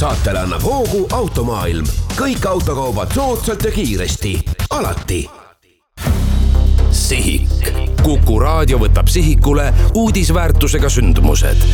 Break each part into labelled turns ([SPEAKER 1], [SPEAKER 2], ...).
[SPEAKER 1] Saatele annab hoogu Automaailm. Kõik autokaubad soodsalt ja kiiresti. Alati. Sihik. Kuku raadio võtab sihikule uudisväärtusega sündmused.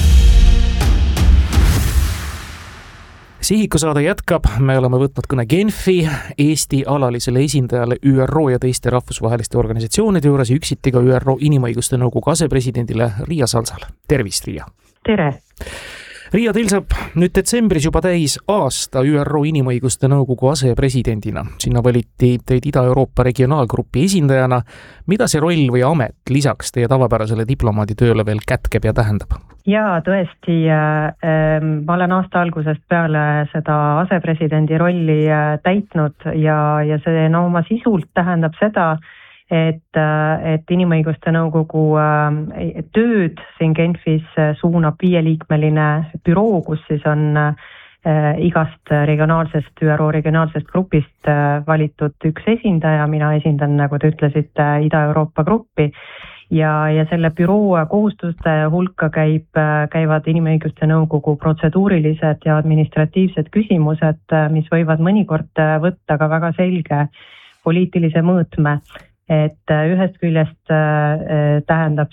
[SPEAKER 2] Sihiku saade jätkab, me oleme võtnud kõne Genfi Eesti alalisele esindajale ÜRO ja teiste rahvusvaheliste organisatsioonide juures ja üksiti ka ÜRO Inimõiguste Nõukogu asepresidendile Riia Salsale. Tervist, Riia!
[SPEAKER 3] Tere!
[SPEAKER 2] Riia, teil saab nüüd detsembris juba täis aasta ÜRO Inimõiguste Nõukogu asepresidendina. Sinna valiti teid Ida-Euroopa regionaalgrupi esindajana. Mida see roll või amet lisaks teie tavapärasele diplomaaditööle veel kätkeb ja tähendab?
[SPEAKER 3] Jaa, tõesti, ma olen aasta algusest peale seda asepresidendi rolli täitnud ja see oma sisult tähendab seda, et Inimõiguste Nõukogu tööd siin Genfis suunab 5-liikmeline büroo, kus siis on igast ÜRO regionaalsest grupist valitud üks esindaja. Mina esindan, nagu te ütlesite, Ida-Euroopa gruppi ja selle büroo kohustuste hulka käivad Inimõiguste Nõukogu protseduurilised ja administratiivsed küsimused, mis võivad mõnikord võtta ka väga selge poliitilise mõõtme. Et ühest küljest tähendab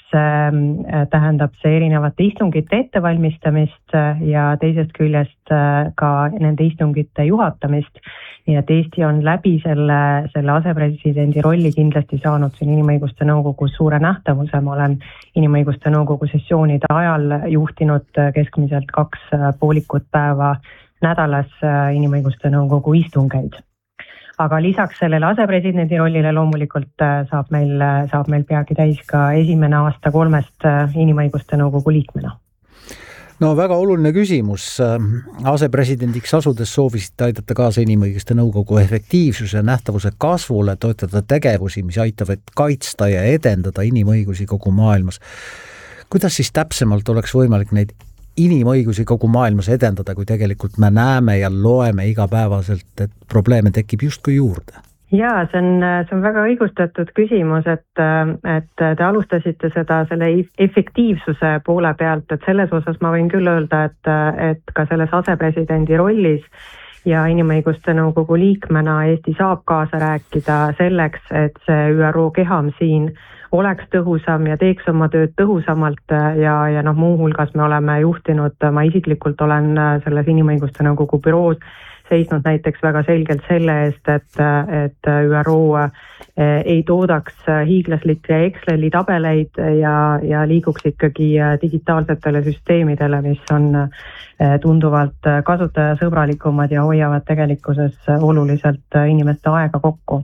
[SPEAKER 3] see erinevate istungite ettevalmistamist ja teisest küljest ka nende istungite juhatamist. Nii et Eesti on läbi selle asepresidendi rolli kindlasti saanud siin Inimõiguste Nõukogus suure nähtavuse. Ma olen Inimõiguste Nõukogu sessioonide ajal juhtinud keskmiselt 2 poolikut päeva nädalas Inimõiguste Nõukogu istungeid. Aga lisaks sellele asepresidendi rollile loomulikult saab meil peagi täis ka esimene aasta 3 Inimõiguste Nõukogu liikmena.
[SPEAKER 4] No väga oluline küsimus. Asepresidendiks asudes soovisite aidata kaasa Inimõiguste Nõukogu efektiivsuse ja nähtavuse kasvule, toetada tegevusi, mis aitavad kaitsta ja edendada inimõigusi kogu maailmas. Kuidas siis täpsemalt oleks võimalik neid inimõigusi kogu maailmas edendada, kui tegelikult me näeme ja loeme igapäevaselt, et probleeme tekib justkui juurde?
[SPEAKER 3] Jaa, see on väga õigustatud küsimus, et te alustasite selle efektiivsuse poole pealt, et selles osas ma võin küll öelda, et ka selles asepresidendi rollis ja Inimõiguste Nõukogu liikmena Eesti saab kaasa rääkida selleks, et see ÜRO keham siin oleks tõhusam ja teeks oma tööd tõhusamalt ja muuhulgas me oleme juhtinud, ma isiklikult olen selles Inimõiguste Nõukogu büroos seisnud näiteks väga selgelt selle eest, et ÜRO ei toodaks hiiglaslikke Exceli tabeleid ja liiguks ikkagi digitaalsetele süsteemidele, mis on tunduvalt kasutajasõbralikumad ja hoiavad tegelikkuses oluliselt inimeste aega kokku.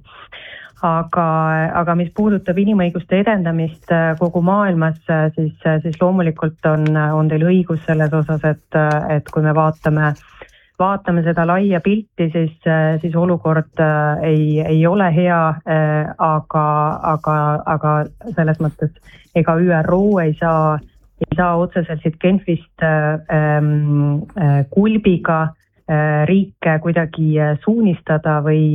[SPEAKER 3] Aga mis puudutab inimõiguste edendamist kogu maailmas, siis loomulikult on teil õigus selles osas, et kui me vaatame seda laia pilti, siis olukord ei ole hea, aga selles mõttes ega ÜRO ei saa otseselt siit Genfist kulbiga riike kuidagi suunistada või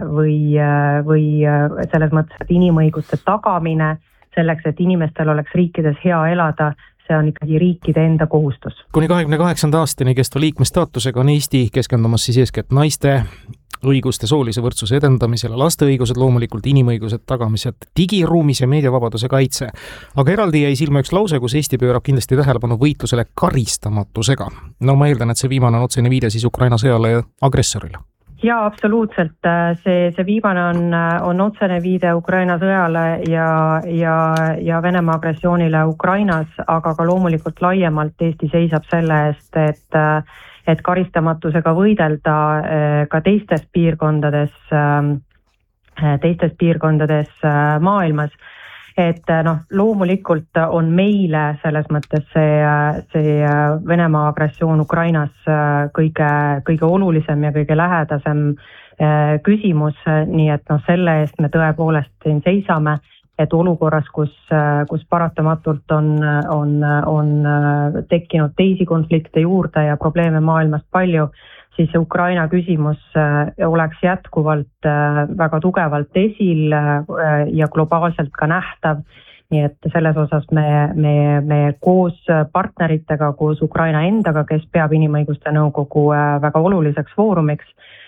[SPEAKER 3] selles mõttes, et inimõiguste tagamine selleks, et inimestel oleks riikides hea elada, see on ikkagi riikide enda kohustus.
[SPEAKER 2] Kuni 28. aastani kestva liikmestaatusega on Eesti keskendumas siis eeskätt naiste õiguste soolise võrdsuse edendamisele, laste õigused, loomulikult inimõigused tagamised digiruumis ja meediavabaduse kaitse. Aga eraldi jäi silma üks lause, kus Eesti pöörab kindlasti tähelepanu võitlusele karistamatusega. No ma eeldan, et see viimane on otsene viide siis Ukraina sõjale ja agressorile.
[SPEAKER 3] Jaa, absoluutselt. See viimane on otsene viide Ukraina sõjale ja Venemaa agressioonile Ukrainas, aga ka loomulikult laiemalt Eesti seisab selle eest, et karistamatusega võidelda ka teistes piirkondades maailmas. Et loomulikult on meile selles mõttes see Venemaa agressioon Ukrainas kõige olulisem ja kõige lähedasem küsimus, nii et selle eest me tõepoolest siin seisame, et olukorras, kus paratamatult on tekkinud teisi konflikte juurde ja probleeme maailmas palju, siis Ukraina küsimus oleks jätkuvalt väga tugevalt esil ja globaalselt ka nähtav. nii et selles osas me koos partneritega, koos Ukraina endaga, kes peab Inimõiguste Nõukogu väga oluliseks foorumiks,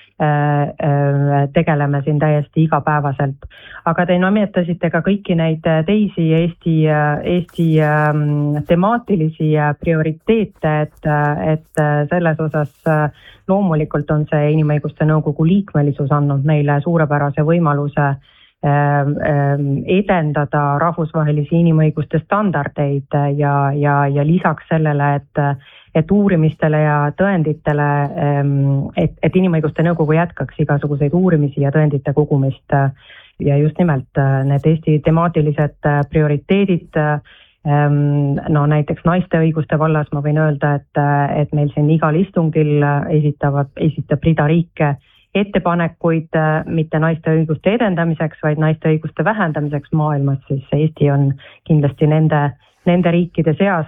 [SPEAKER 3] tegeleme siin täiesti igapäevaselt. Aga te nimetasite ka kõiki neid teisi Eesti temaatilisi prioriteete, et selles osas loomulikult on see Inimõiguste Nõukogu liikmelisus andnud meile suurepärase võimaluse edendada rahvusvahelisi inimõiguste standardeid ja lisaks sellele, et uurimistele ja tõenditele, et Inimõiguste Nõukogu jätkaks igasuguseid uurimisi ja tõendite kogumist ja just nimelt need Eesti temaatilised prioriteedid, no näiteks naiste õiguste vallas ma võin öelda, et meil siin igal istungil esitab rida riike ettepanekuid mitte naiste õiguste edendamiseks, vaid naiste õiguste vähendamiseks maailmas, siis Eesti on kindlasti nende riikide seas,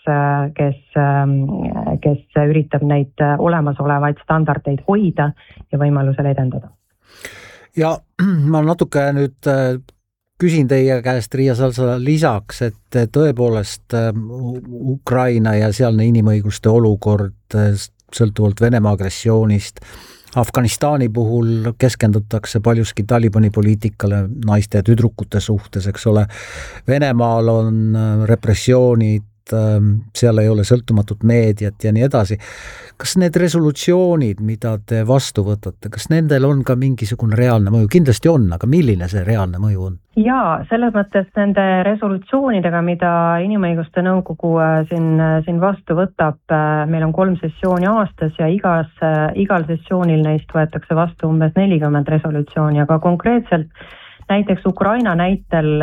[SPEAKER 3] kes üritab neid olemasolevaid standardeid hoida ja võimalusel edendada.
[SPEAKER 4] Ja ma natuke nüüd küsin teie käest, Riia Salsala, lisaks, et tõepoolest Ukraina ja sealne inimõiguste olukord sõltuvalt Venemaa agressioonist, Afganistani puhul keskendutakse paljuski Talibani poliitikale naiste ja tüdrukute suhtes, eks ole. Venemaal on repressioonid, seal ei ole sõltumatut meediat ja nii edasi. Kas need resolutsioonid, mida te vastu võtate, kas nendel on ka mingisugune reaalne mõju? Kindlasti on, aga milline see reaalne mõju on?
[SPEAKER 3] Jaa, selles mõttes nende resolutsioonidega, mida Inimõiguste Nõukogu siin vastu võtab, meil on 3 sessiooni aastas ja igal sessioonil neist võetakse vastu umbes 40 resolutsiooni, aga konkreetselt näiteks Ukraina näitel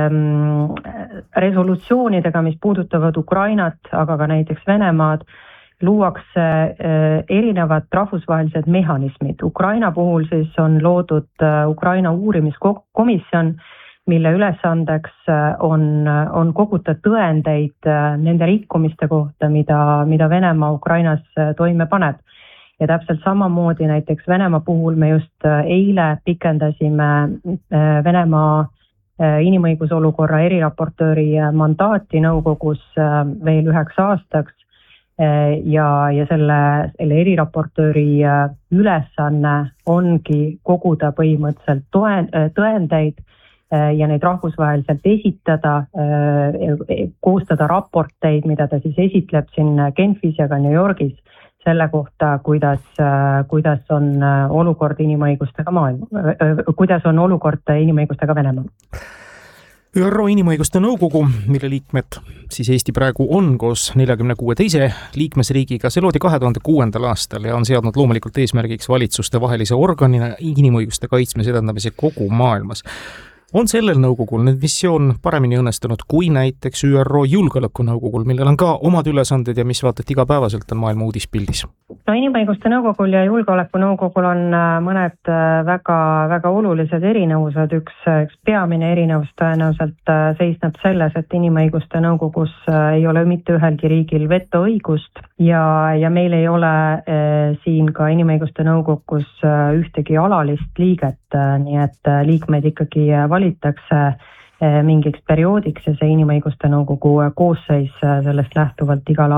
[SPEAKER 3] resolutsioonidega, mis puudutavad Ukrainat, aga ka näiteks Venemaad, luuakse erinevad rahvusvahelised mehhanismid. Ukraina puhul siis on loodud Ukraina uurimiskomisjon, mille ülesandeks on koguda tõendeid nende rikkumiste kohta, mida Venemaa Ukrainas toime paneb. Ja täpselt samamoodi näiteks Venemaa puhul me just eile pikendasime Venemaa inimõigusolukorra eriraportööri mandaati nõukogus veel 9 aastaks ja selle eriraportööri ülesanne ongi koguda põhimõtteliselt tõendeid ja neid rahvusvaheliselt esitada, koostada raporteid, mida ta siis esitleb siin Genfis ja ka New Yorgis selle kohta, kuidas on olukord inimõigustega kuidas on olukord inimõigustega Venemaal.
[SPEAKER 2] ÜRO Inimõiguste Nõukogu, mille liikmed siis Eesti praegu on koos 46 teise liikmesriigiga, see loodi 2006. aastal ja on seadnud loomulikult eesmärgiks valitsuste vahelise organina inimõiguste kaitsmise edendamise kogu maailmas. On sellel nõukogul nüüd missioon paremini õnnestunud kui näiteks ÜRO Julgeolekunõukogul, millel on ka omad ülesanded ja mis vaatad igapäevaselt on maailma uudispildis?
[SPEAKER 3] No Inimõiguste Nõukogul ja Julgeolekunõukogul on mõned väga olulised erinevused. Üks peamine erinevus tõenäoliselt seisneb selles, et Inimõiguste Nõukogus ei ole mitte ühelgi riigil vetoõigust ja meil ei ole siin ka Inimõiguste Nõukogus ühtegi alalist liiget, nii et liikmeid ikkagi valitakse mingiks perioodiks ja see Inimõiguste Nõukogu koosseis sellest lähtuvalt igal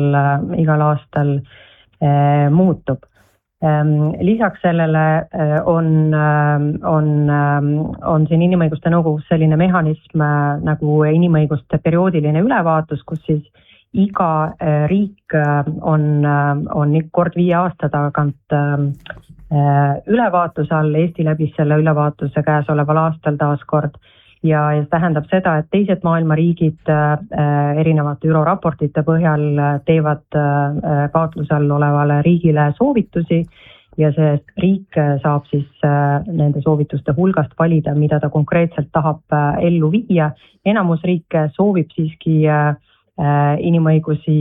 [SPEAKER 3] aastal muutub. Lisaks sellele on siin Inimõiguste Nõukogus selline mehhanism nagu inimõiguste perioodiline ülevaatus, kus siis iga riik on kord 5 aasta tagant ülevaatuse all. Eesti läbis selle ülevaatuse käesoleval aastal taaskord ja see tähendab seda, et teised maailma riigid erinevate ÜRO raportite põhjal teevad kaatluse all olevale riigile soovitusi ja see riik saab siis nende soovituste hulgast valida, mida ta konkreetselt tahab ellu viia. Enamus riike soovib siiski inimõigusi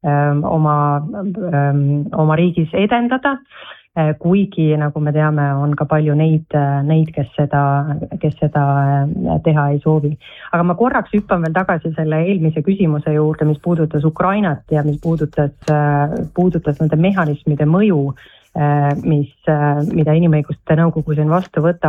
[SPEAKER 3] oma riigis edendada, kuigi nagu me teame, on ka palju neid, kes seda teha ei soovi. Aga ma korraks hüppan veel tagasi selle eelmise küsimuse juurde, mis puudutas Ukrainat ja mis puudutas nende mehhanismide mõju, mida Inimõiguste Nõukogu siin vastu võtab.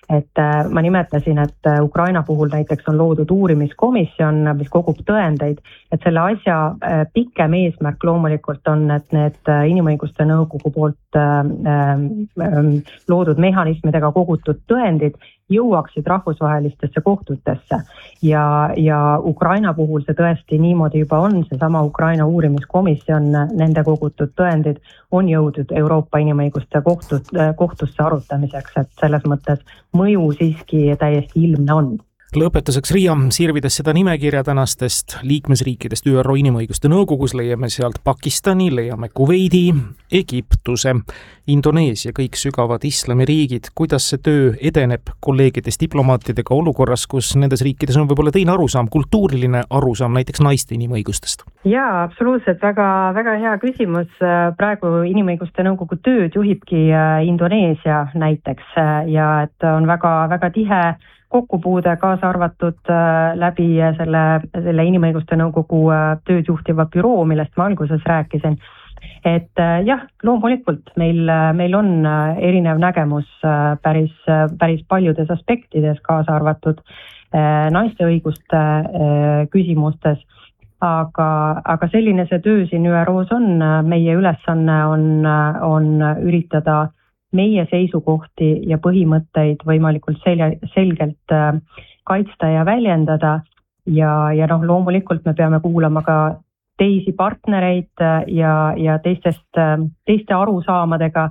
[SPEAKER 3] et ma nimetasin, et Ukraina puhul näiteks on loodud uurimiskomisjon, mis kogub tõendeid, et selle asja pikem eesmärk loomulikult on, et need Inimõiguste Nõukogu poolt loodud mehhanismidega kogutud tõendid jõuaksid rahvusvahelistesse kohtutesse ja Ukraina puhul see tõesti niimoodi juba on, seesama Ukraina uurimiskomisjon, nende kogutud tõendid on jõudnud Euroopa Inimõiguste kohtusse arutamiseks, et selles mõttes mõju siiski täiesti ilmne on.
[SPEAKER 2] Lõpetuseks, Riia, sirvides seda nimekirja tänastest liikmesriikidest ÜRO Inimõiguste Nõukogus, leiame sealt Pakistani, leiame Kuveidi, Egiptuse, Indoneesia, kõik sügavad islamiriigid. Kuidas see töö edeneb kolleegides diplomaatidega olukorras, kus nendes riikides on võib-olla teine arusaam, kultuuriline arusaam näiteks naiste inimõigustest?
[SPEAKER 3] Jaa, absoluutselt, väga hea küsimus. Praegu Inimõiguste Nõukogu tööd juhibki Indoneesia näiteks ja et on väga tihe kokkupuude kaasa arvatud läbi selle Inimõiguste Nõukogu tööd juhtiva büroo, millest ma alguses rääkisin. Et jah, loomulikult meil on erinev nägemus päris paljudes aspektides, kaasa arvatud naiste õiguste küsimustes, aga selline see töö siin ÜRO-s on, meie ülesanne on üritada meie seisukohti ja põhimõtteid võimalikult selgelt kaitsta ja väljendada ja loomulikult me peame kuulama ka teisi partnereid ja teiste arusaamadega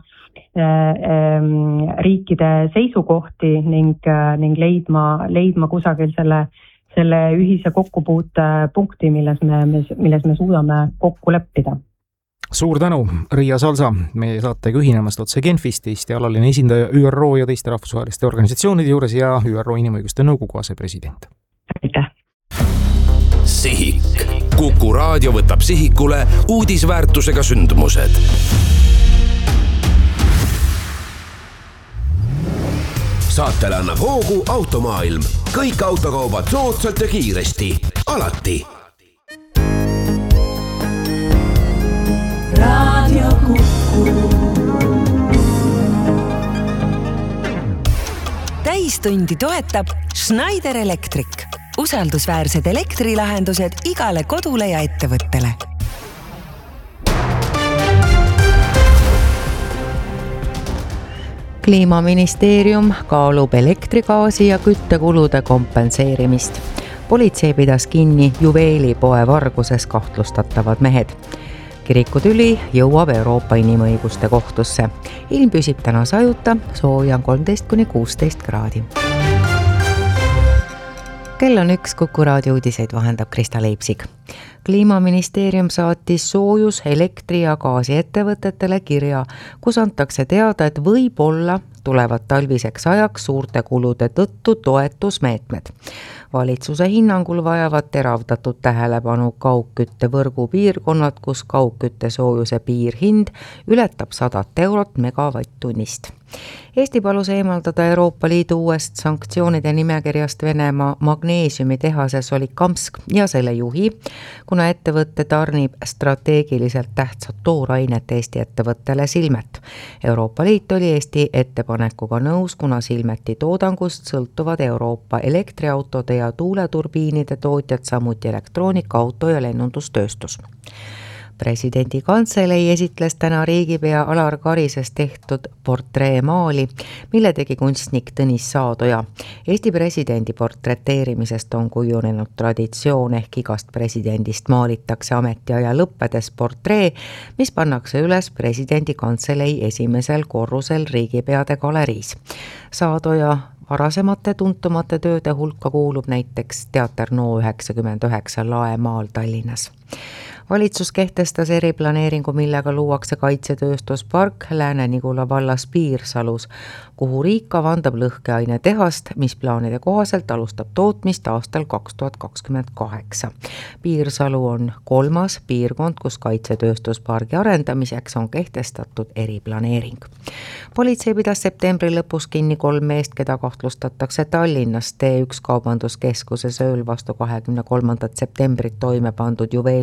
[SPEAKER 3] riikide seisukohti ning leidma kusagil selle ühise kokkupuutepunkti, milles me suudame kokku leppida.
[SPEAKER 2] Suur tänu, Riia Salsa, meie saatega ühinemast otse Genfist, Eesti alaline esindaja ÜRO ja teiste rahvusvaheliste organisatsioonide juures ja ÜRO Inimõiguste Nõukogu asepresident.
[SPEAKER 3] Aitäh!
[SPEAKER 1] Sihik. Kuku raadio võtab sihikule uudisväärtusega sündmused. Saatele annab hoogu Automaailm. Kõik autokaubad soodsalt ja kiiresti. Alati.
[SPEAKER 5] Radio Kuku. Täistundi toetab Schneider Electric. Usaldusväärsed elektrilahendused igale kodule ja ettevõttele.
[SPEAKER 6] Kliimaministeerium kaalub elektrigaasi ja küttekulude kompenseerimist. Politsei pidas kinni juveelipoe varguses kahtlustatavad mehed. Kirikutüli jõuab Euroopa Inimõiguste kohtusse. Ilm püsib täna sajuta, sooja on 13–16 kraadi. Kell on 1, Kuku raadio uudiseid vahendab Krista Leipsig. Kliimaministeerium saatis soojus-, elektri- ja gaasiettevõtetele kirja, kus antakse teada, et võib-olla tulevad talviseks ajaks suurte kulude tõttu toetusmeetmed. Valitsuse hinnangul vajavad teravdatud tähelepanu kaugkütte võrgu piirkonnad, kus kaugkütte soojuse piirhind ületab 100 eurot megavatt-tunnist. Eesti palus eemaldada Euroopa Liidu uuest sanktsioonide nimekirjast Venemaa magneesiumitehase Solikamsk ja selle juhi, kuna ettevõtte tarnib strateegiliselt tähtsat toorainet Eesti ettevõttele Silmet. Euroopa Liit oli Eesti ettepanekuga nõus, kuna Silmeti toodangust sõltuvad Euroopa elektriautode ja tuuleturbiinide tootjad, samuti elektroonika, auto ja lennundustööstus. Presidendi kantselei esitles täna riigipea Alar Karises tehtud portreemaali, mille tegi kunstnik Tõnis Saadoja. Eesti presidendi portreteerimisest on kujunenud traditsioon, ehk igast presidendist maalitakse ametiaja lõppedes portree, mis pannakse üles presidendi kantselei esimesel korrusel riigipeade galeriis. Saadoja varasemate tuntumate tööde hulka kuulub näiteks Teater No99 Laemaal Tallinnas. Valitsus kehtestas eriplaneeringu, millega luuakse kaitsetööstuspark Lääne-Nigula vallas Piirsalus, kuhu riik kavandab lõhkeainetehast, mis plaanide kohaselt alustab tootmist aastal 2028. Piirsalu on 3. piirkond, kus kaitsetööstuspargi arendamiseks on kehtestatud eriplaneering. Politsei pidas septembri lõpus kinni 3 meest, keda kahtlustatakse Tallinnas T1 kaubanduskeskuses ööl vastu 23. septembrit toime pandud juveelivargus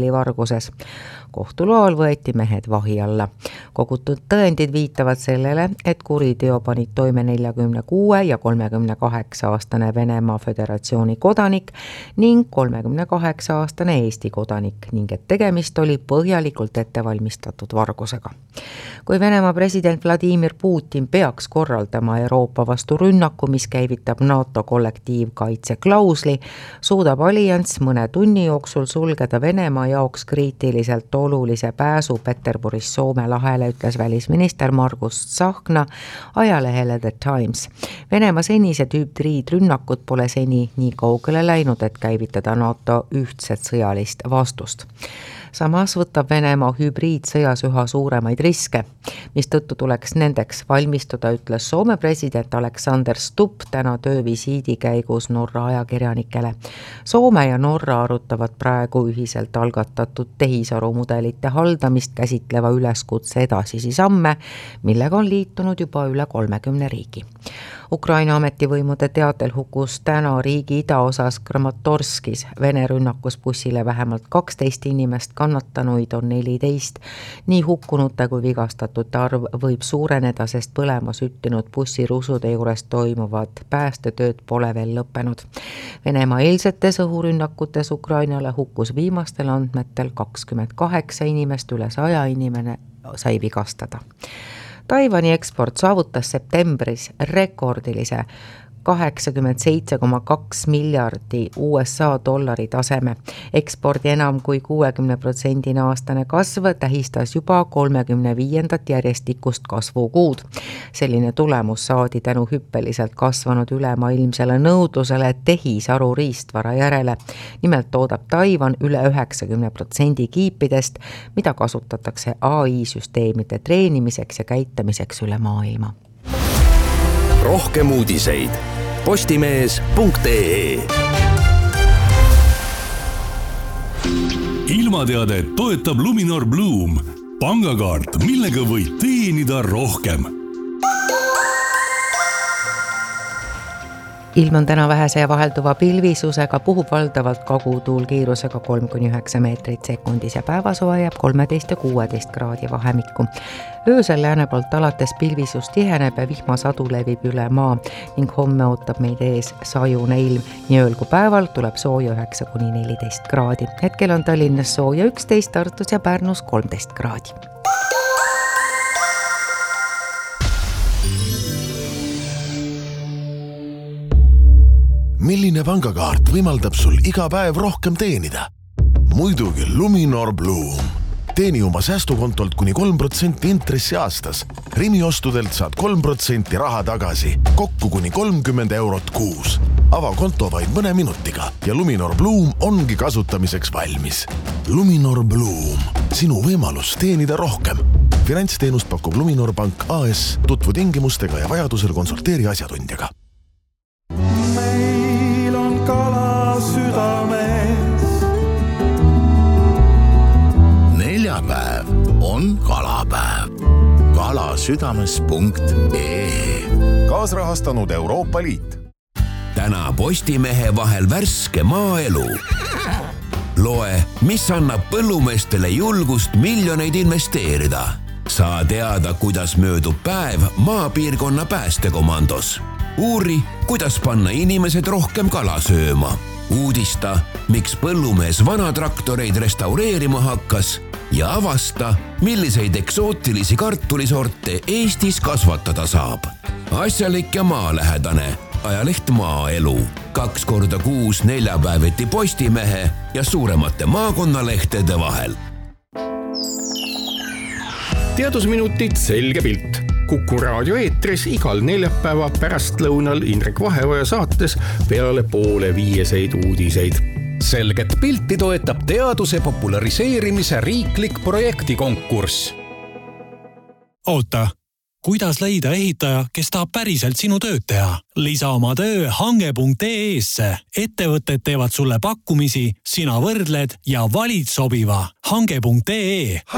[SPEAKER 6] küsimuses. Kohtu loal võeti mehed vahi alla. Kogutud tõendid viitavad sellele, et kuriteo panid toime 46 ja 38-aastane Venemaa Föderatsiooni kodanik ning 38-aastane Eesti kodanik ning et tegemist oli põhjalikult ettevalmistatud vargusega. Kui Venemaa president Vladimir Putin peaks korraldama Euroopa vastu rünnaku, mis käivitab NATO kollektiivkaitseklausli, suudab allianss mõne tunni jooksul sulgeda Venemaa jaoks kriitiliselt olulise pääsu Peterburis Soome lahele, ütles välisminister Margus Tsahkna ajalehele The Times. Venemaa senised hübriidrünnakud pole seni nii kaugele läinud, et käivitada NATO ühtset sõjalist vastust. Samas võtab Venemaa hübriidsõjas üha suuremaid riske, mis tõttu tuleks nendeks valmistuda, ütles Soome president Alexander Stubb täna töövisiidi käigus Norra ajakirjanikele. Soome ja Norra arutavad praegu ühiselt algatatud tehisarumudelite haldamist käsitleva üleskutse edasisi samme, millega on liitunud juba üle 30 riigi. Ukraina ametivõimude teatel hukkus täna riigi idaosas Kramatorskis Vene rünnakus bussile vähemalt 12 inimest, kannatanuid on 14. Nii hukkunute kui vigastatute arv võib suureneda, sest põlema süttinud bussirusude juures toimuvad päästetööd pole veel lõppenud. Venemaa eilsetes õhurünnakutes Ukrainale hukkus viimastel andmetel 28 inimest, üle 100 inimene sai vigastada. Taiwani eksport saavutas septembris rekordilise 87,2 miljardi USA dollari taseme. Ekspordi enam kui 60% aastane kasv tähistas juba 35. järjestikust kasvukuud. Selline tulemus saadi tänu hüppeliselt kasvanud ülemaailmsele nõudlusele tehisaru riistvara järele. Nimelt toodab Taiwan üle 90% kiipidest, mida kasutatakse AI-süsteemide treenimiseks ja käitamiseks üle maailma.
[SPEAKER 1] Rohkem uudiseid postimees.ee.
[SPEAKER 7] Ilmateadet toetab Luminor Bloom, pangakaart, millega võid teenida rohkem.
[SPEAKER 6] Ilm on täna vähese ja vahelduva pilvisusega, puhub valdavalt kagutuul kiirusega 3-9 meetrit sekundis ja päevasoe jääb 13 ja 16 kraadi vahemikku. Öösel lääne poolt alates pilvisus tiheneb ja vihmasadu levib üle maa ning homme ootab meid ees sajune ilm. Nii ööl kui päeval tuleb sooja 9-14 kraadi. Hetkel on Tallinnas sooja 11, Tartus ja Pärnus 13 kraadi.
[SPEAKER 8] Milline pangakaart võimaldab sul iga päev rohkem teenida? Muidugi Luminor Bloom. Teeni oma säästukontolt kuni 3% intressi aastas. Rimi ostudelt saad 3% raha tagasi, kokku kuni 30 eurot kuus. Ava konto vaid mõne minutiga ja Luminor Bloom ongi kasutamiseks valmis. Luminor Bloom. Sinu võimalus teenida rohkem. Finantsteenust pakub Luminor Pank AS. Tutvu tingimustega ja vajadusel konsulteeri asjatundjaga.
[SPEAKER 9] Meil on kala südames.
[SPEAKER 10] Neljapäev on kalapäev. kalasüdames.ee.
[SPEAKER 8] Kaasrahastanud Euroopa Liit.
[SPEAKER 1] Täna Postimehe vahel värske maaelu. Loe, mis annab põllumeestele julgust miljoneid investeerida. Saa teada, kuidas möödub päev maapiirkonna päästekomandos. Uuri, kuidas panna inimesed rohkem kala sööma. Uudista, miks põllumees vanatraktoreid restaureerima hakkas ja avasta, milliseid eksootilisi kartulisorte Eestis kasvatada saab. Asjalik ja maalähedane. Ajaleht Maaelu. 2 korda kuus neljapäeviti Postimehe ja suuremate maakonnalehtede vahel.
[SPEAKER 11] Teadusminutid selge pilt. Kuku raadio eetris igal neljapäeva pärastlõunal Indrek Vaheoja saates peale 4:30 uudiseid.
[SPEAKER 12] Selget pilti toetab teaduse populariseerimise riiklik projektikonkurss.
[SPEAKER 13] Oota, kuidas leida ehitaja, kes tahab päriselt sinu tööd teha? Lisa oma töö hange.ee-sse. Ettevõtted teevad sulle pakkumisi, sina võrdled ja valid sobiva. Hange.ee.